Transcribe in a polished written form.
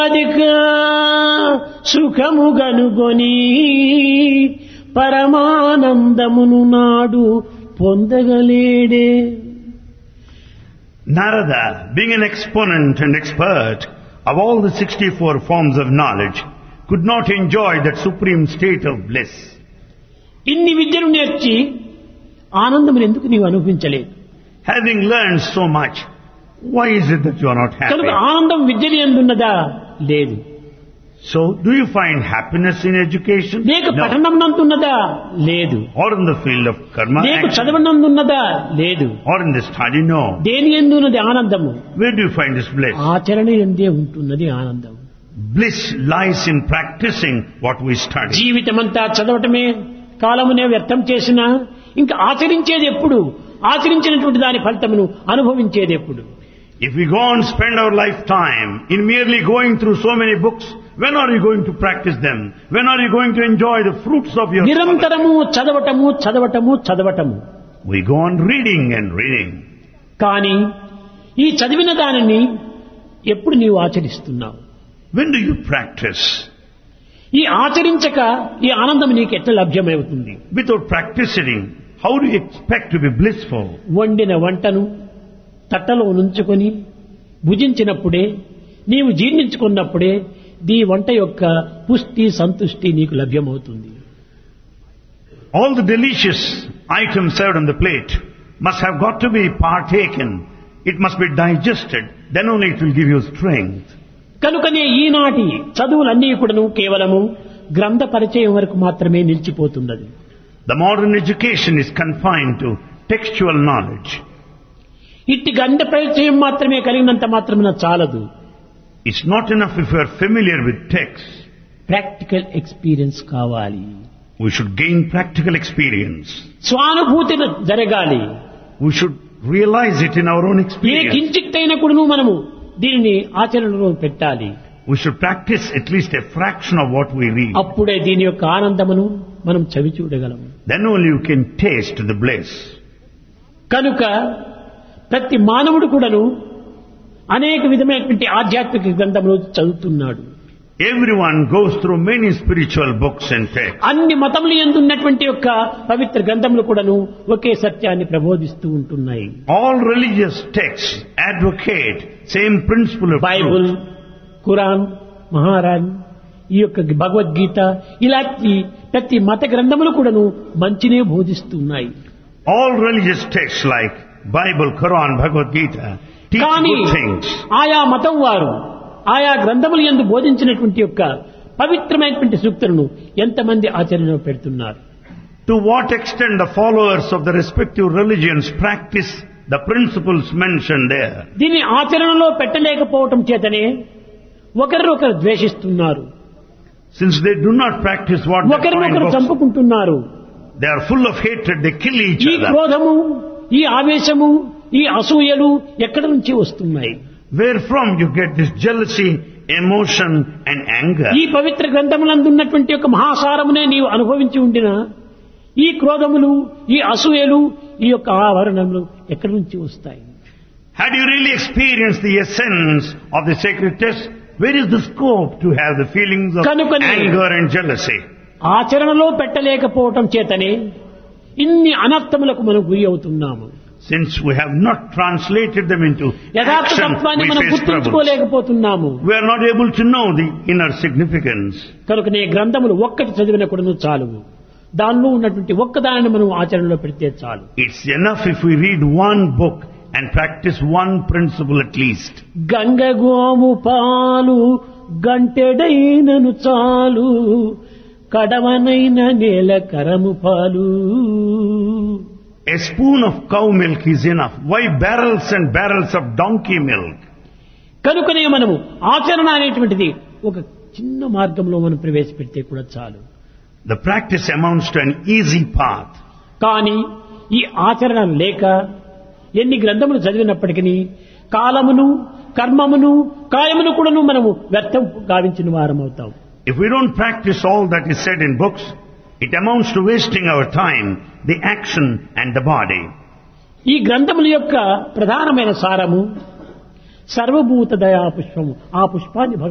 అధిక సుఖము గనుగొని పరమానందమును నాడు పొందగలేడే. Narada, being an exponent and expert of all the 64 forms of knowledge, could not enjoy that supreme state of bliss. ఇన్ని విద్యలు నేర్చి ఆనందమును ఎందుకు నీవు అనుభవించలేదు? Having learned so much, why is it that you are not happy? కనుక ఆనందం విద్యలు ఎందున్నదా? లేదు. So, do you find happiness in education? లేక No. పఠనంతున్నదా? లేదు. Or in the field of karma లేక action? చదవనందున్నదా? లేదు. Or in the study? No. దేని ఎందున్నది ఆనందము? Where do you find this bliss? ఆచరణ ఎందే ఉంటున్నది ఆనందం. Bliss lies in practicing what we study. జీవితమంతా చదవటమే కాలమునే వ్యర్థం చేసినా ఇంకా ఆచరించేది ఎప్పుడు? ఆచరించినటువంటి దాని ఫలితమును అనుభవించేది ఎప్పుడు? If we go and spend our lifetime in merely going through so many books, when are you going to practice them? When are you going to enjoy the fruits of your study? నిరంతరము చదవటము చదవటము చదవటము. We go on reading and reading. కానీ ఈ చదివిన దానిని ఎప్పుడు నీవు ఆచరిస్తున్నావు? When do you practice? ఈ ఆచరించక ఈ ఆనందం నీకు ఎట్లా లభ్యమవుతుంది? Without practicing, how do you expect to be blissful? వండిన వంటను తట్టలో నుంచుకొని భుజించినప్పుడే నీవు జీర్ణించుకున్నప్పుడే ఈ వంట యొక్క పుష్టి సంతుష్టి నీకు లభ్యమవుతుంది. All the delicious items served on the plate must have got to be partaken. It must be digested. Then only it will give you strength. కనుకనే ఈనాటి చదువులన్నీ కూడాను కేవలము గ్రంథ పరిచయం వరకు మాత్రమే నిలిచిపోతున్నది. The modern education is confined to textual knowledge. ఇట్టి గ్రంథ పరిచయం మాత్రమే కలిగినంత మాత్రమే చాలదు. It's not enough if you are familiar with text. Practical experience కావాలి. We should gain practical experience. స్వానుభూతి జరగాలి. We should realize it in our own A experience. కించిత్తైనా కూడాను మనము దీనిని ఆచరణలో పెట్టాలి. We should practice at least a fraction of what we read. అప్పుడే దీని యొక్క ఆనందమును మనం చవి చూడగలము. Then only you can taste the bliss. కనుక ప్రతి మానవుడు కూడాను అనేక విధమైనటువంటి ఆధ్యాత్మిక గ్రంథములు చదువుతున్నాడు. Everyone goes through many spiritual books and texts. అన్ని మతములు యందు ఉన్నటువంటి యొక్క పవిత్ర గ్రంథములు కూడాను ఒకే సత్యాన్ని ప్రబోధిస్తూ ఉంటున్నాయి. All religious texts advocate same principle of Bible, truth. Quran, మహారాన్, ఈ యొక్క భగవద్గీత ఇలాంటి ప్రతి మత గ్రంథములు కూడాను మంచినే బోధిస్తున్నాయి. All religious texts like Bible, Quran, Bhagavad Gita teach కానీ good things. ఆయా మతం వారు ఆయా గ్రంథములు యందు బోధించినటువంటి యొక్క పవిత్రమైనటువంటి సూక్తులను ఎంతమంది ఆచరణలో పెడుతున్నారు? To what extent the followers of the respective religions practice the principles mentioned there? దీన్ని ఆచరణలో పెట్టలేకపోవటం చేతనే ఒకరినొకరు ద్వేషిస్తున్నారు, Since they do not practice what they find ఒకరినొకరు books, చంపుకుంటున్నారు. they are full of hatred, they kill each ఈ other. క్రోధము, ఈ ఆవేశము, ఈ అసూయలు ఎక్కడి నుంచి వస్తున్నాయి? Wherefrom you get this jealousy, emotion and anger? ఈ పవిత్ర గ్రంథములందు ఉన్నటువంటి యొక్క మహాసారమునే నీవు అనుభవించి ఉండిన ఈ క్రోధములు, ఈ అసూయలు, ఈ యొక్క ఆవరణములు ఎక్కడి నుంచి వస్తాయి? Had you really experienced the essence of the sacred text, where is the scope to have the feelings of కనుకనే anger and jealousy? ఆచరణలో పెట్టలేకపోవటం చేతనే ఇన్ని అనర్థములకు మనం గురి అవుతున్నాము. Since we have not translated them into యథార్థ action, తత్వాన్ని we మనం face troubles. గుర్తించుకోలేకపోతున్నాము. We are not able to know the inner significance. కనుకనే గ్రంథములు ఒక్కటి చదివిన కూడాను చాలు. దానిలో ఉన్నటువంటి ఒక్కదానిని మనం ఆచరణలో పెడితే చాలు. It's enough if we read one book and practice one principle at least. Ganga Gomoh పాలు గంటెడైనను చాలు, కడవనైన నేల కరము పాలు. A spoon of cow milk is enough. Why barrels and barrels of donkey milk? కనుకనే మనము ఆచరణ అనేటువంటిది ఒక చిన్న మార్గంలో మనం ప్రవేశపెడితే కూడా చాలు. The practice amounts to an easy path. కానీ ఈ ఆచరణ లేక ఎన్ని గ్రంథములు చదివినప్పటికీ కాలమును, కర్మమును, కాయమును కూడాను మనము వ్యర్థం గావించిన వారమవుతాం. If we don't practice all that is said in books, it amounts to wasting our time, the action and the body. ఈ గ్రంథముల యొక్క ప్రధానమైన సారము సర్వభూత దయా పుష్పము. ఆ పుష్పాన్ని